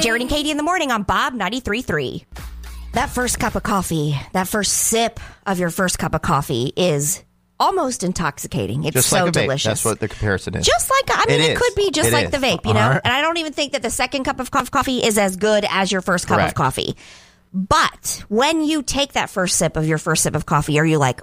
Jared and Katie in the morning on Bob 93.3. That first cup of coffee, that first sip of your first cup of coffee is almost intoxicating. It's just so like a vape. delicious. That's what the comparison is. Just like, I mean, it could be just like the vape, you know? Right. And I don't even think that the second cup of coffee is as good as your first cup of coffee. But when you take that first sip of your first sip of coffee, are you like,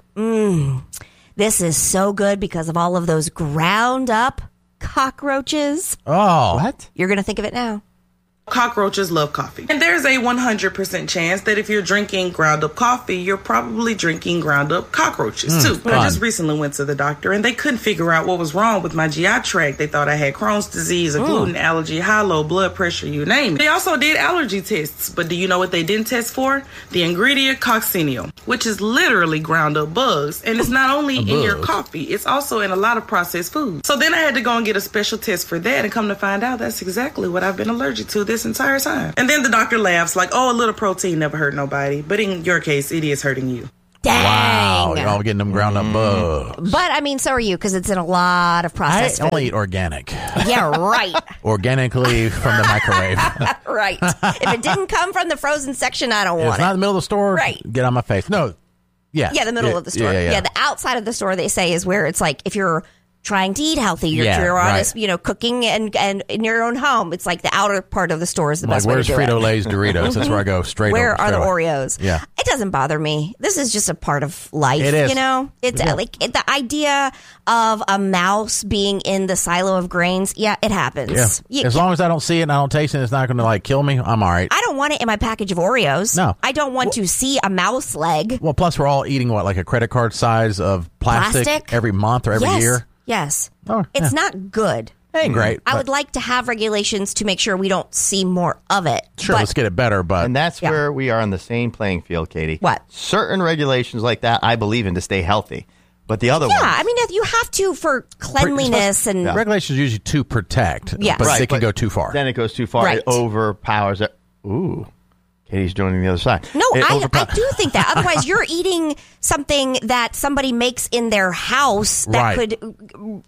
this is so good because of all of those ground up cockroaches? Oh. What? You're going to think of it now. Cockroaches love coffee. And there's a 100% chance that if you're drinking ground up coffee, you're probably drinking ground up cockroaches too. But I just recently went to the doctor and they couldn't figure out what was wrong with my GI tract. They thought I had Crohn's disease, a gluten allergy, high, low blood pressure, you name it. They also did allergy tests, but do you know what they didn't test for? The ingredient coccineal, which is literally ground up bugs. And it's not only in your coffee, it's also in a lot of processed foods. So then I had to go and get a special test for that and come to find out that's exactly what I've been allergic to this entire time. And then the doctor laughs like, oh, a little protein never hurt nobody. But in your case, it is hurting you. Dang. Wow. You're all getting them ground up bugs. But, I mean, so are you, because it's in a lot of processed I only food. eat organic. Yeah, right. Organically from the microwave. Right. If it didn't come from the frozen section, I don't If want it's not in the middle of the store, Right. get on my face. No. Yeah. Yeah, the middle of the store. Yeah. The outside of the store, they say, is where it's like, if you're trying to eat healthy, you're on right. this, cooking and in your own home. It's like the outer part of the store is the best way to Where's do Frito it. Lay's Doritos? That's where I go straight Where over. are the away. Oreos? Yeah. It doesn't bother me. This is just a part of life, It is. It's like the idea of a mouse being in the silo of grains. Yeah, it happens. Yeah. As long as I don't see it and I don't taste it, it's not going to kill me. I'm all right. I don't want it in my package of Oreos. No. I don't want to see a mouse leg. Well, plus we're all eating like a credit card size of plastic? Every month or every year. Yes. Oh, It's yeah. not good. Ain't great. I but would like to have regulations to make sure we don't see more of it. Sure, but let's get it better, but And that's where we are on the same playing field, Katie. What? Certain regulations like that I believe in to stay healthy. But the other ones. yeah, I mean, if you have to for cleanliness and regulations are usually to protect, Yes. but Right, they can but go too far. Then it goes too far. Right. It overpowers it. Ooh. Katie's joining the other side. No, It I do think that. Otherwise, you're eating something that somebody makes in their house that Right. could,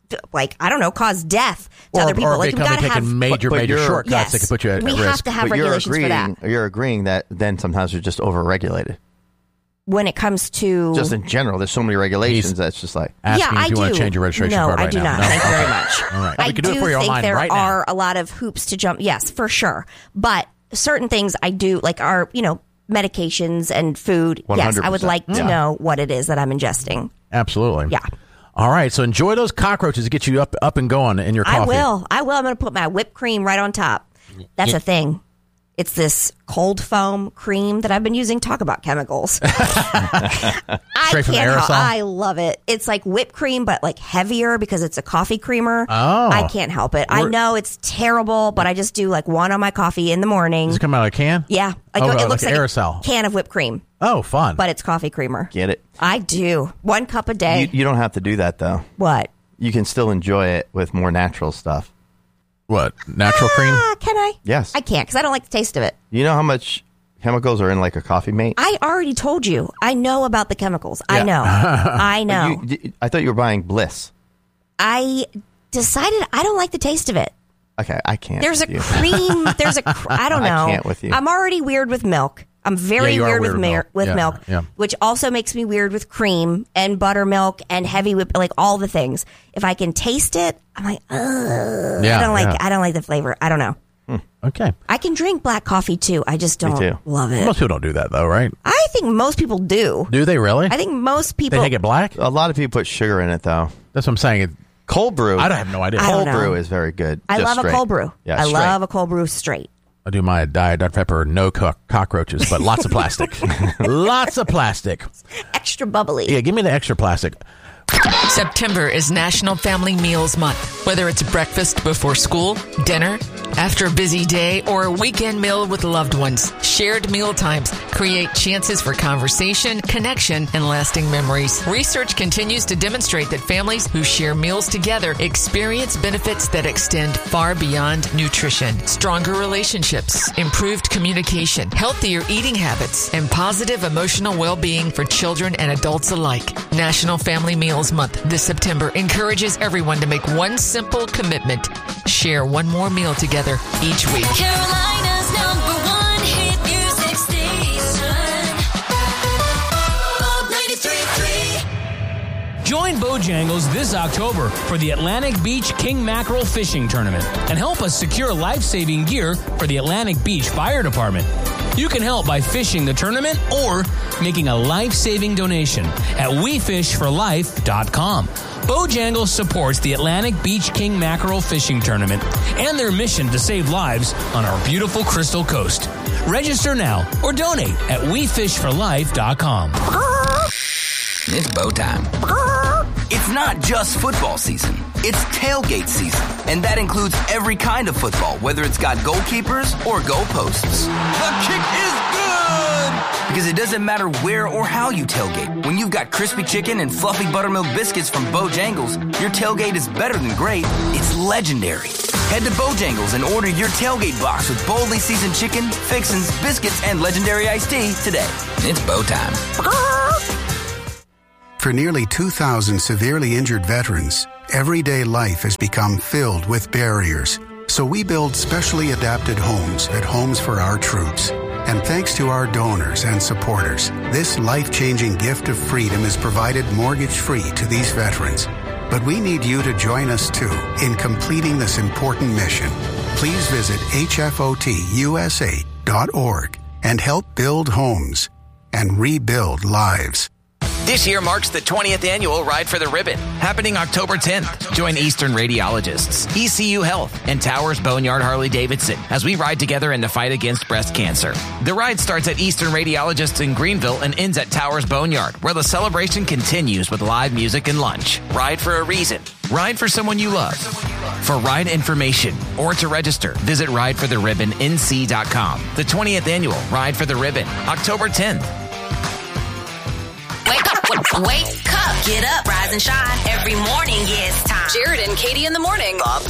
I don't know, cause death to or, other people. or Like, a we company gotta taking have major you're- shortcuts yes, that can put you at we risk. have to have But regulations for that you're agreeing that then sometimes we're just overregulated. when it comes to. Just in general, there's so many regulations He's- that's just like. Asking yeah, if you I want do. to change your registration no, card right I do now. not. No? Thank you very Okay. much. All right. I We can do it for you think online there right are now. a lot of hoops to jump. Yes, for sure. But certain things I do, like our, medications and food. Yes, I would 100%. like to know what it is that I'm ingesting. Absolutely. Yeah. All right, so enjoy those cockroaches to get you up and going in your coffee. I will. I'm going to put my whipped cream right on top. That's a thing. It's this cold foam cream that I've been using. Talk about chemicals. Straight from the aerosol? I love it. It's like whipped cream, but heavier because it's a coffee creamer. Oh. I can't help it. I know it's terrible, but I just do one on my coffee in the morning. Does it come out of a can? Yeah. Oh, It looks like like aerosol. a can of whipped cream, Oh, fun. but it's coffee creamer. Get it? I do. 1 cup a day. You don't have to do that, though. What? You can still enjoy it with more natural stuff. What? Natural cream? Can I? Yes. I can't because I don't like the taste of it. You know how much chemicals are in a Coffee Mate? I already told you. I know about the chemicals. I Yeah. know. I know. I thought you were buying Bliss. I decided I don't like the taste of it. Okay, I can't. There's a with you. cream. I don't know. I can't with you. I'm already weird with milk. I'm very you are weird weird with with milk. milk, Yeah. which also makes me weird with cream and buttermilk and heavy whip, all the things. If I can taste it, I'm like, ugh. Yeah, I don't like the flavor. I don't know. Okay. I can drink black coffee too. I just too. don't love it. Most people don't do that, though, right? I think most people do. Do they really? I think most They people. take it black? A lot of people put sugar in it, though. That's what I'm saying. Cold brew. I have no idea. I don't Cold know. brew is very good. I just love straight. a cold brew. Yeah, I straight. love a cold brew straight. I do my Diet Dr. Pepper, no cockroaches, but lots of plastic. Lots of plastic. Extra bubbly. Yeah, give me the extra plastic. September is National Family Meals Month. Whether it's breakfast before school, dinner, after a busy day, or a weekend meal with loved ones, shared meal times create chances for conversation, connection, and lasting memories. Research continues to demonstrate that families who share meals together experience benefits that extend far beyond nutrition. Stronger relationships, improved communication, healthier eating habits, and positive emotional well-being for children and adults alike. National Family Meals Month this September encourages everyone to make one simple commitment: share one more meal together. together each week. Carolina's #1 hit music station. Bob 93.3. Join Bojangles this October for the Atlantic Beach King Mackerel Fishing Tournament and help us secure life-saving gear for the Atlantic Beach Fire Department. You can help by fishing the tournament or making a life-saving donation at WeFishForLife.com. Bojangles supports the Atlantic Beach King Mackerel Fishing Tournament and their mission to save lives on our beautiful Crystal Coast. Register now or donate at WeFishForLife.com. It's bow time. It's not just football season. It's tailgate season. And that includes every kind of football, whether it's got goalkeepers or goalposts. The kick is good! Because it doesn't matter where or how you tailgate. When you've got crispy chicken and fluffy buttermilk biscuits from Bojangles, your tailgate is better than great. It's legendary. Head to Bojangles and order your tailgate box with boldly seasoned chicken, fixins, biscuits, and legendary iced tea today. It's bow time. For nearly 2,000 severely injured veterans, everyday life has become filled with barriers. So we build specially adapted homes at Homes for Our Troops. And thanks to our donors and supporters, this life-changing gift of freedom is provided mortgage-free to these veterans. But we need you to join us, too, in completing this important mission. Please visit hfotusa.org and help build homes and rebuild lives. This year marks the 20th annual Ride for the Ribbon, happening October 10th. Join Eastern Radiologists, ECU Health, and Towers Boneyard Harley-Davidson as we ride together in the fight against breast cancer. The ride starts at Eastern Radiologists in Greenville and ends at Towers Boneyard, where the celebration continues with live music and lunch. Ride for a reason. Ride for someone you love. For ride information or to register, visit rideforotheribbonnc.com. The 20th annual Ride for the Ribbon, October 10th. Wake up, get up, rise and shine. Every morning, yeah, it's time. Jared and Katie in the morning. Bob